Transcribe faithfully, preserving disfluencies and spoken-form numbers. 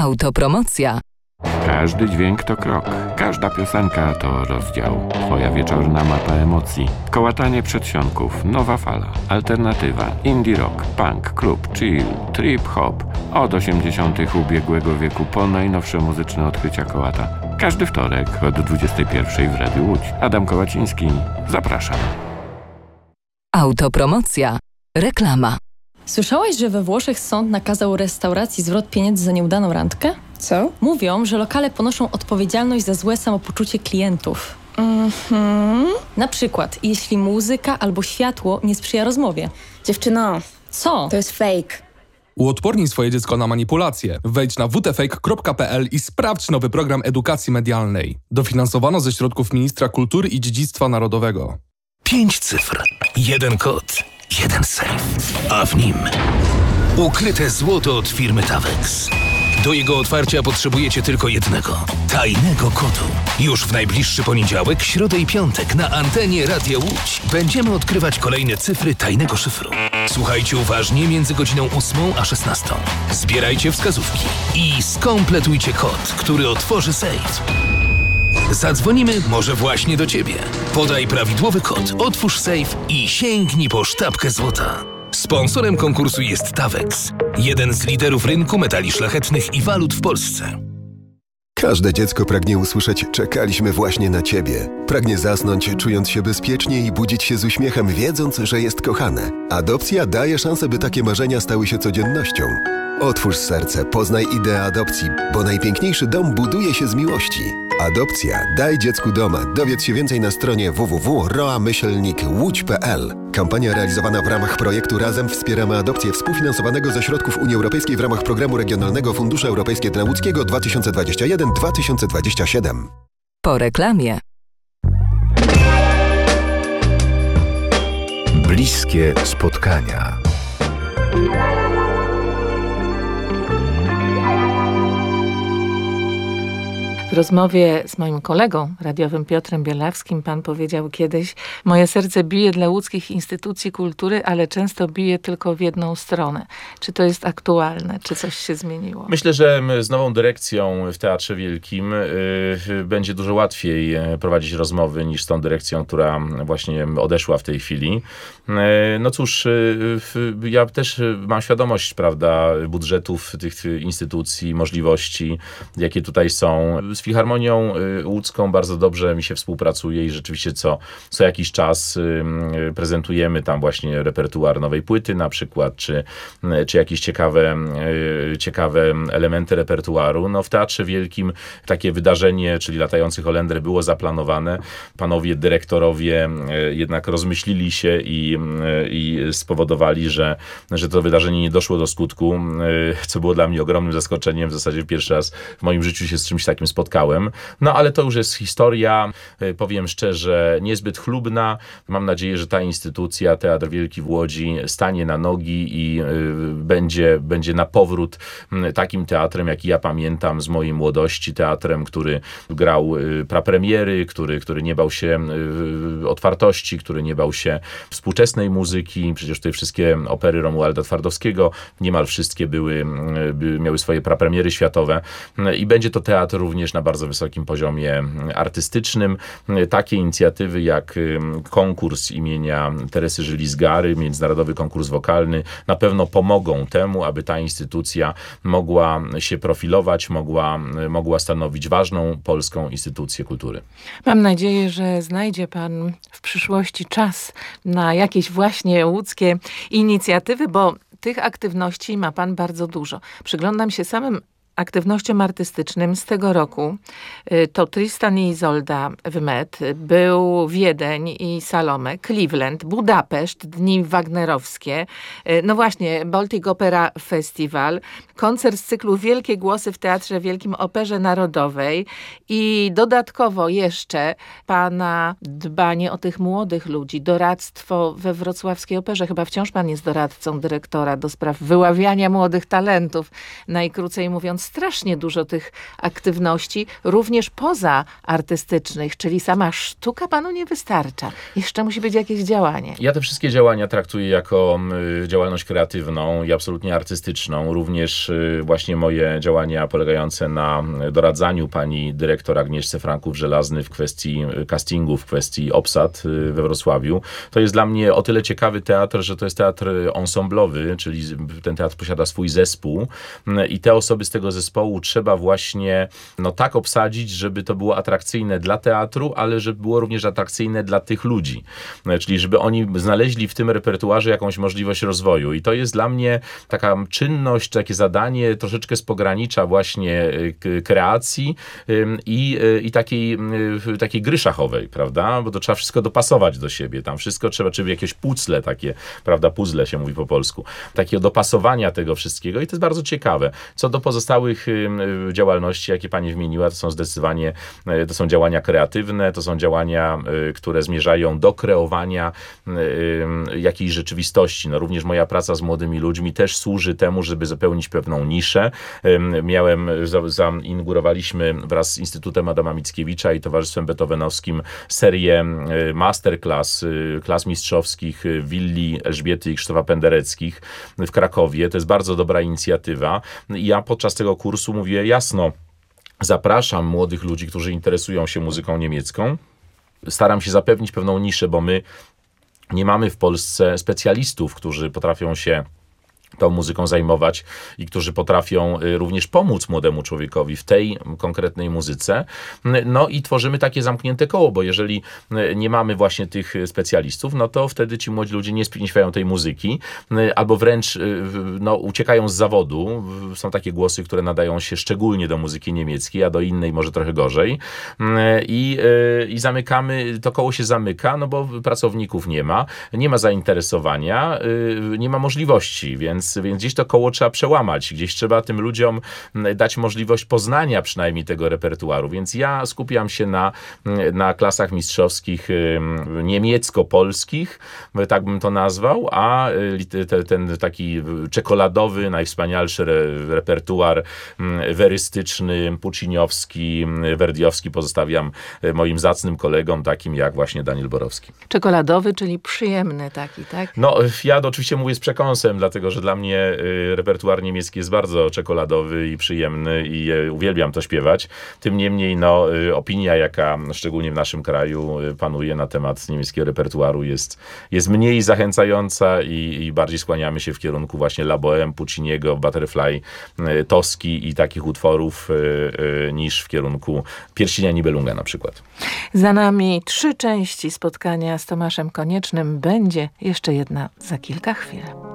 Autopromocja. Każdy dźwięk to krok, każda piosenka to rozdział. Twoja wieczorna mapa emocji. Kołatanie przedsionków, nowa fala, alternatywa, indie rock, punk, klub, chill, trip hop. Od osiemdziesiątych ubiegłego wieku po najnowsze muzyczne odkrycia kołata. Każdy wtorek od dwudziestej pierwszej w Radiu Łódź. Adam Kołaciński, zapraszam. Autopromocja. Reklama. Słyszałaś, że we Włoszech sąd nakazał restauracji zwrot pieniędzy za nieudaną randkę? Co? Mówią, że lokale ponoszą odpowiedzialność za złe samopoczucie klientów. Mhm. Na przykład, jeśli muzyka albo światło nie sprzyja rozmowie. Dziewczyno, Co? to jest fake. Uodpornij swoje dziecko na manipulacje. Wejdź na w t fake kropka p l i sprawdź nowy program edukacji medialnej. Dofinansowano ze środków Ministra Kultury i Dziedzictwa Narodowego. Pięć cyfr, jeden kod, jeden sejf, a w nim ukryte złoto od firmy Tawex. Do jego otwarcia potrzebujecie tylko jednego, tajnego kodu. Już w najbliższy poniedziałek, środę i piątek na antenie Radia Łódź będziemy odkrywać kolejne cyfry tajnego szyfru. Słuchajcie uważnie między godziną ósmą a szesnastą. Zbierajcie wskazówki i skompletujcie kod, który otworzy sejf. Zadzwonimy może właśnie do Ciebie. Podaj prawidłowy kod, otwórz sejf i sięgnij po sztabkę złota. Sponsorem konkursu jest Tawex, jeden z liderów rynku metali szlachetnych i walut w Polsce. Każde dziecko pragnie usłyszeć „czekaliśmy właśnie na Ciebie”. Pragnie zasnąć, czując się bezpiecznie i budzić się z uśmiechem, wiedząc, że jest kochane. Adopcja daje szansę, by takie marzenia stały się codziennością. Otwórz serce, poznaj ideę adopcji, bo najpiękniejszy dom buduje się z miłości. Adopcja. Daj dziecku doma. Dowiedz się więcej na stronie w w w kropka roa myślnik łódź kropka p l. Kampania realizowana w ramach projektu Razem wspieramy adopcję, współfinansowanego ze środków Unii Europejskiej w ramach Programu Regionalnego Fundusze Europejskie dla Łódzkiego dwa tysiące dwudziesty pierwszy do dwa tysiące dwudziestego siódmego. Po reklamie. Bliskie spotkania. W rozmowie z moim kolegą radiowym Piotrem Bielawskim pan powiedział kiedyś: moje serce bije dla łódzkich instytucji kultury, ale często bije tylko w jedną stronę. Czy to jest aktualne? Czy coś się zmieniło? Myślę, że z nową dyrekcją w Teatrze Wielkim y, będzie dużo łatwiej prowadzić rozmowy niż z tą dyrekcją, która właśnie odeszła w tej chwili. Y, no cóż, y, y, ja też mam świadomość, prawda, budżetów tych instytucji, możliwości, jakie tutaj są. Z Filharmonią Łódzką bardzo dobrze mi się współpracuje i rzeczywiście co, co jakiś czas prezentujemy tam właśnie repertuar nowej płyty na przykład, czy, czy jakieś ciekawe, ciekawe elementy repertuaru. No w Teatrze Wielkim takie wydarzenie, czyli Latający Holender, było zaplanowane. Panowie dyrektorowie jednak rozmyślili się i, i spowodowali, że, że to wydarzenie nie doszło do skutku, co było dla mnie ogromnym zaskoczeniem. W zasadzie pierwszy raz w moim życiu się z czymś takim spotkałem. No ale to już jest historia, powiem szczerze, niezbyt chlubna. Mam nadzieję, że ta instytucja, Teatr Wielki w Łodzi, stanie na nogi i będzie, będzie na powrót takim teatrem, jaki ja pamiętam z mojej młodości. Teatrem, który grał prapremiery, który, który nie bał się otwartości, który nie bał się współczesnej muzyki. Przecież tutaj wszystkie opery Romualda Twardowskiego, niemal wszystkie były, miały swoje prapremiery światowe. I będzie to teatr również na bardzo wysokim poziomie artystycznym. Takie inicjatywy jak konkurs imienia Teresy Żylis-Gary, międzynarodowy konkurs wokalny, na pewno pomogą temu, aby ta instytucja mogła się profilować, mogła, mogła stanowić ważną polską instytucję kultury. Mam nadzieję, że znajdzie pan w przyszłości czas na jakieś właśnie łódzkie inicjatywy, bo tych aktywności ma pan bardzo dużo. Przyglądam się samym aktywnościom artystycznym z tego roku. To Tristan i Izolda w Met, był Wiedeń i Salome, Cleveland, Budapeszt, Dni Wagnerowskie, no właśnie Baltic Opera Festival, koncert z cyklu Wielkie Głosy w Teatrze Wielkim Operze Narodowej i dodatkowo jeszcze pana dbanie o tych młodych ludzi, doradztwo we Wrocławskiej Operze. Chyba wciąż pan jest doradcą dyrektora do spraw wyławiania młodych talentów, najkrócej mówiąc strasznie dużo tych aktywności, również poza artystycznych, czyli sama sztuka panu nie wystarcza. Jeszcze musi być jakieś działanie. Ja te wszystkie działania traktuję jako y, działalność kreatywną i absolutnie artystyczną. Również y, właśnie moje działania polegające na doradzaniu pani dyrektor Agnieszce Franków-Żelazny w kwestii castingu, w kwestii obsad y, we Wrocławiu. To jest dla mnie o tyle ciekawy teatr, że to jest teatr ensemblowy, czyli ten teatr posiada swój zespół y, i te osoby z tego zespołu trzeba właśnie no, tak obsadzić, żeby to było atrakcyjne dla teatru, ale żeby było również atrakcyjne dla tych ludzi. Y, czyli żeby oni znaleźli w tym repertuarze jakąś możliwość rozwoju. I to jest dla mnie taka czynność, takie zadanie troszeczkę z pogranicza właśnie kreacji i, i takiej, takiej gry szachowej, prawda? Bo to trzeba wszystko dopasować do siebie. Tam wszystko trzeba, czyli jakieś puzzle takie, prawda? Puzzle się mówi po polsku. Takiego dopasowania tego wszystkiego i to jest bardzo ciekawe. Co do pozostałych działalności, jakie pani wymieniła, to są zdecydowanie, to są działania kreatywne, to są działania, które zmierzają do kreowania jakiejś rzeczywistości. No również moja praca z młodymi ludźmi też służy temu, żeby zapełnić pewną niszę. Miałem, zainaugurowaliśmy wraz z Instytutem Adama Mickiewicza i Towarzystwem Beethovenowskim serię masterclass, klas mistrzowskich willi Elżbiety i Krzysztofa Pendereckich w Krakowie. To jest bardzo dobra inicjatywa. I ja podczas tego kursu mówię jasno, zapraszam młodych ludzi, którzy interesują się muzyką niemiecką. Staram się zapewnić pewną niszę, bo my nie mamy w Polsce specjalistów, którzy potrafią się tą muzyką zajmować i którzy potrafią również pomóc młodemu człowiekowi w tej konkretnej muzyce. No i tworzymy takie zamknięte koło, bo jeżeli nie mamy właśnie tych specjalistów, no to wtedy ci młodzi ludzie nie śpiewają tej muzyki, albo wręcz no, uciekają z zawodu. Są takie głosy, które nadają się szczególnie do muzyki niemieckiej, a do innej może trochę gorzej. I, i zamykamy, to koło się zamyka, no bo pracowników nie ma, nie ma zainteresowania, nie ma możliwości, więc Więc, więc gdzieś to koło trzeba przełamać, gdzieś trzeba tym ludziom dać możliwość poznania przynajmniej tego repertuaru. Więc ja skupiam się na, na klasach mistrzowskich niemiecko-polskich, tak bym to nazwał, a te, ten taki czekoladowy, najwspanialszy re, repertuar werystyczny, pucciniowski, werdiowski pozostawiam moim zacnym kolegom, takim jak właśnie Daniel Borowski. Czekoladowy, czyli przyjemny taki, tak? No, ja oczywiście mówię z przekąsem, dlatego że dla mnie repertuar niemiecki jest bardzo czekoladowy i przyjemny i uwielbiam to śpiewać. Tym niemniej, no, opinia, jaka szczególnie w naszym kraju panuje na temat niemieckiego repertuaru jest, jest mniej zachęcająca i, i bardziej skłaniamy się w kierunku właśnie La Bohème, Pucciniego, Butterfly, Toski i takich utworów niż w kierunku Pierścienia Nibelunga na przykład. Za nami trzy części spotkania z Tomaszem Koniecznym. Będzie jeszcze jedna za kilka chwil.